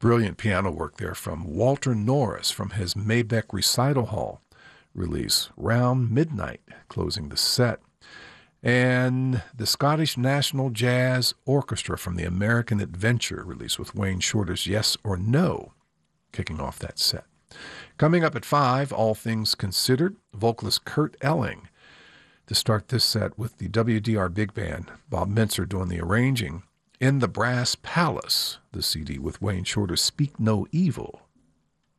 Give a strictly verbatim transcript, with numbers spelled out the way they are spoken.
Brilliant piano work there from Walter Norris from his Maybeck Recital Hall release, Round Midnight, closing the set. And the Scottish National Jazz Orchestra from the American Adventure release with Wayne Shorter's Yes or No, kicking off that set. Coming up at five, All Things Considered, vocalist Kurt Elling to start this set with the W D R Big Band, Bob Mintzer doing the arranging. In the Brass Palace, the C D with Wayne Shorter's Speak No Evil.